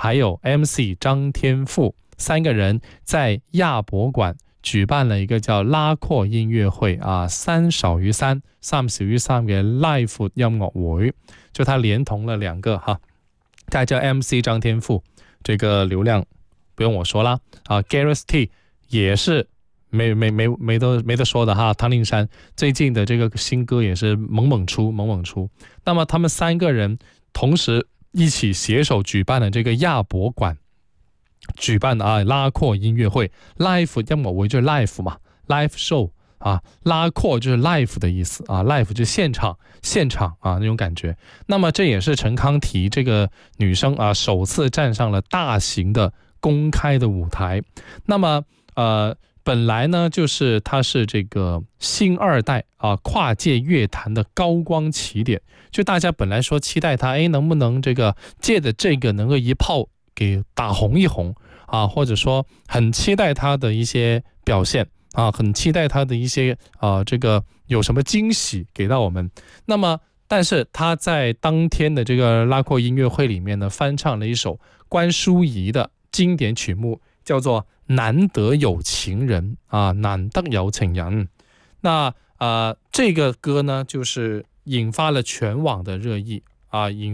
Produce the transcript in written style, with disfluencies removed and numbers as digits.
还有 MC 張天賦三個人在亞博館舉辦了一個叫拉闊音樂會啊，3少於3嘅 live 音樂會，就他連同了兩個哈，再叫 MC 張天賦，這個流量不用我說啦啊 ，Gareth T 也是沒得說的哈，唐令山最近的這個新歌也是猛猛出。那麼他們三個人同時一起攜手舉辦了這個亞博館舉辦的拉闊音樂會 live 音樂會就是 live 嘛 live show 啊，拉闊就是 live 的意思啊 live 就是現場啊那種感覺。那麼這也是陳康提這個女生啊首次站上了大型的公開的舞台。那麼本來呢就是她是這個新二代啊跨界樂壇的高光起點，就大家本來說期待她能不能這個借的這個能夠一炮給打紅一紅啊，或者說很期待他的一些表現啊，很期待他的一些這個有什麼驚喜給到我們。那麼但是他在當天的這個拉闊音樂會裡面呢，翻唱了一首關淑怡的經典曲目，叫做難得有情人啊，難得有情人。那這個歌呢就是引發了全網的熱議啊，